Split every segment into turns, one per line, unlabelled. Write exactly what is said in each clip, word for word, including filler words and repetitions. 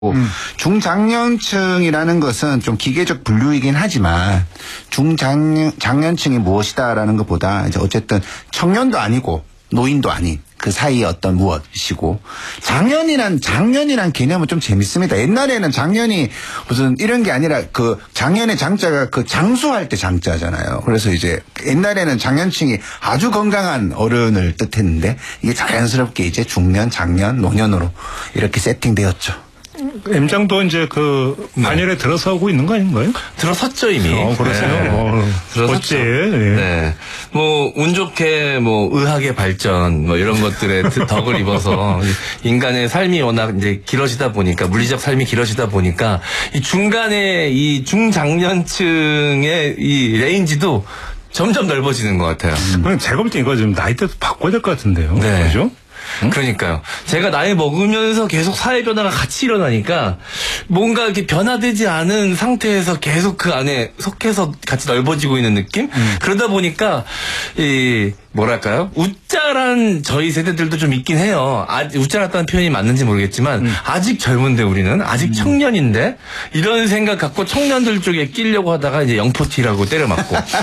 음. 중장년층이라는 것은 좀 기계적 분류이긴 하지만 중장년 장년층이 무엇이다라는 것보다 이제 어쨌든 청년도 아니고 노인도 아닌 그 사이에 어떤 무엇이고 장년이란 장년이란 개념은 좀 재밌습니다. 옛날에는 장년이 무슨 이런 게 아니라 그 장년의 장자가 그 장수할 때 장자잖아요. 그래서 이제 옛날에는 장년층이 아주 건강한 어른을 뜻했는데 이게 자연스럽게 이제 중년, 장년, 노년으로 이렇게 세팅되었죠.
M장도 이제 그 반열에 네. 들어서고 있는 거 아닌가요?
들어섰죠 이미.
어, 그러세요?
네.
어,
들어섰죠.
네.
네. 뭐 운 좋게 뭐 의학의 발전 뭐 이런 것들에 덕을 입어서 인간의 삶이 워낙 이제 길어지다 보니까 물리적 삶이 길어지다 보니까 이 중간에 이 중장년층의 이 레인지도 점점 넓어지는 것 같아요.
음. 그럼 제가 볼 때 이거 좀 나이대도 바꿔야 될 것 같은데요.
네.
그죠?
응? 그러니까요. 제가 나이 먹으면서 계속 사회 변화가 같이 일어나니까 뭔가 이렇게 변화되지 않은 상태에서 계속 그 안에 속해서 같이 넓어지고 있는 느낌? 음. 그러다 보니까 이 뭐랄까요? 웃자란 저희 세대들도 좀 있긴 해요. 아, 웃자랐다는 표현이 맞는지 모르겠지만 음. 아직 젊은데 우리는 아직 음. 청년인데 이런 생각 갖고 청년들 쪽에 끼려고 하다가 이제 영포티라고 때려맞고.
어,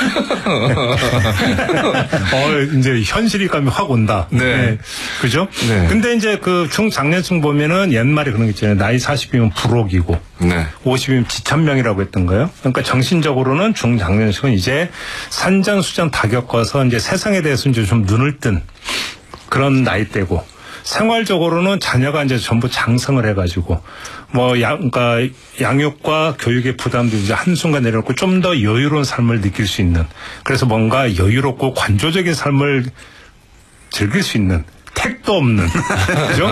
이제 현실감이 확 온다.
네. 네.
그죠?
네.
근데 이제 그 중장년층 보면은 옛말에 그런 게 있잖아요. 나이 사십이면 불혹이고
네.
오십이면 지천명이라고 했던 거예요. 그러니까 정신적으로는 중장년층은 이제 산전수전 다 겪어서 이제 세상에 대해서 이제 좀 눈을 뜬 그런 나이대고 생활적으로는 자녀가 이제 전부 장성을 해가지고 뭐 양, 그러니까 양육과 교육의 부담도 이제 한순간 내려놓고 좀 더 여유로운 삶을 느낄 수 있는 그래서 뭔가 여유롭고 관조적인 삶을 즐길 수 있는 택도 없는 그죠?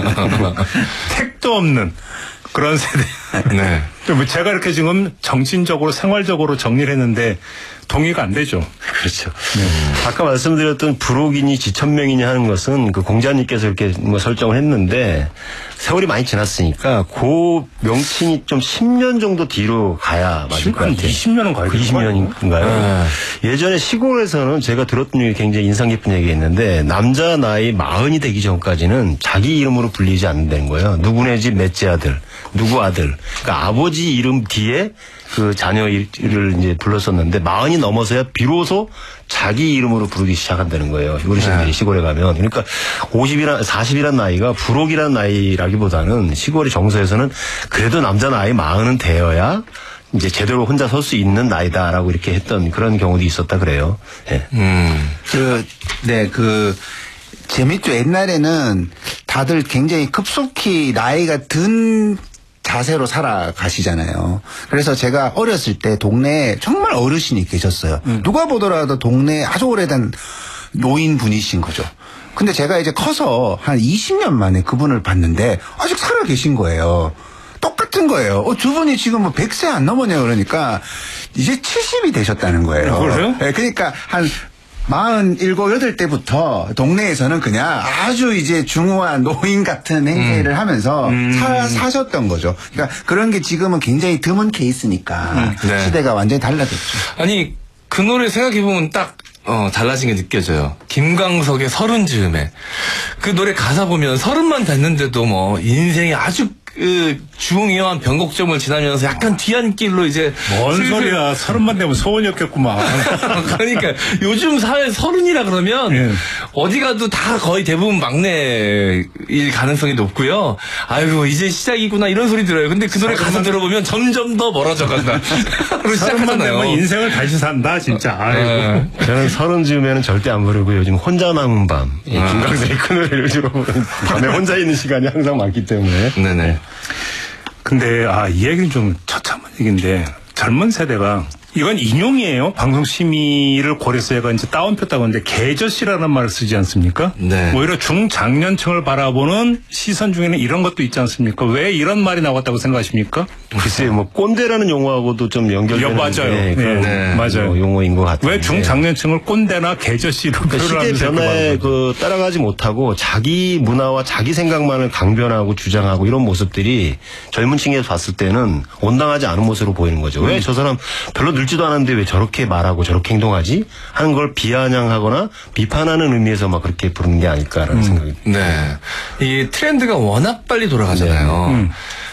택도 없는 그런 세대.
네.
제가 이렇게 지금 정신적으로 생활적으로 정리를 했는데 동의가 안 되죠.
그렇죠. 네. 아까 말씀드렸던 불혹이니 지천명이니 하는 것은 그 공자님께서 이렇게 뭐 설정을 했는데 세월이 많이 지났으니까 그 명칭이 좀 십 년 정도 뒤로 가야 맞을 것 같아요.
이십 년은 가야
이십 년인가요? 네. 예전에 시골에서는 제가 들었던 얘기 굉장히 인상 깊은 얘기가 있는데 남자 나이 마흔이 되기 전까지는 자기 이름으로 불리지 않는다는 거예요. 누구네 집 넷째 아들, 누구 아들. 그러니까 아버지 이름 뒤에 그 자녀를 이제 불렀었는데 마흔이 넘어서야 비로소 자기 이름으로 부르기 시작한다는 거예요. 어르신들이 네. 시골에 가면. 그러니까 오십이란 사십이란 나이가 불혹이란 나이라기보다는 시골의 정서에서는 그래도 남자 나이 마흔은 되어야 이제 제대로 혼자 설 수 있는 나이다라고 이렇게 했던 그런 경우도 있었다 그래요. 네.
음. 그, 네, 그 재밌죠. 옛날에는 다들 굉장히 급속히 나이가 든 자세로 살아가시잖아요. 그래서 제가 어렸을 때 동네에 정말 어르신이 계셨어요. 음. 누가 보더라도 동네에 아주 오래된 노인분이신 거죠. 근데 제가 이제 커서 한 이십 년 만에 그분을 봤는데 아직 살아 계신 거예요. 똑같은 거예요. 어, 두 분이 지금 뭐 백 세 안 넘었냐 그러니까 이제 칠십이 되셨다는 거예요.
그래요?
네, 그러니까 한 마흔 일곱 여덟 때부터 동네에서는 그냥 아주 이제 중후한 노인 같은 행세를 음. 하면서 음. 사, 사셨던 거죠. 그러니까 그런 게 지금은 굉장히 드문 케이스니까 음. 네. 시대가 완전히 달라졌죠.
아니 그 노래 생각해보면 딱 어, 달라진 게 느껴져요. 김광석의 서른 즈음에 그 노래 가사 보면 서른만 됐는데도 뭐 인생이 아주 그 중요한 변곡점을 지나면서 약간 뒤안길로 이제
뭔 슬슬... 소리야 서른만 되면 소원이었겠구만.
그러니까 요즘 사회 서른이라 그러면 예. 어디 가도 다 거의 대부분 막내일 가능성이 높고요. 아이고 이제 시작이구나 이런 소리 들어요. 근데 그 노래 가사 들어보면 점점 더 멀어져 간다.
서른만 되면 인생을 다시 산다 진짜. 아이고.
네. 저는 서른 즈음에는 절대 안 부르고 요즘 혼자 남은 밤 아. 김광석의 그 노래를 주로 밤에 혼자 있는 시간이 항상 많기 때문에.
네네.
근데 아, 이 얘기는 좀 처참한 얘기인데 젊은 세대가 이건 인용이에요. 방송 심의를 고려해서 제가 이제 다운표 따고는데 개저씨라는 말을 쓰지 않습니까?
네.
오히려 중장년층을 바라보는 시선 중에는 이런 것도 있지 않습니까? 왜 이런 말이 나왔다고 생각하십니까?
글쎄요, 뭐 꼰대라는 용어하고도 좀 연결되는
맞아요.
네,
네, 네. 맞아요.
뭐 용어인 것 같아요.
왜 중장년층을 꼰대나 개저씨로
그러니까 시대 변화에 그 따라가지 못하고 자기 문화와 자기 생각만을 강변하고 주장하고 이런 모습들이 젊은 층에서 봤을 때는 온당하지 않은 모습으로 보이는 거죠. 음. 왜 저 사람 별로 늙지도 않았는데 왜 저렇게 말하고 저렇게 행동하지? 하는 걸 비아냥하거나 비판하는 의미에서 막 그렇게 부르는 게 아닐까라는 음. 생각이.
네. 이 트렌드가 워낙 빨리 돌아가잖아요. 네. 음.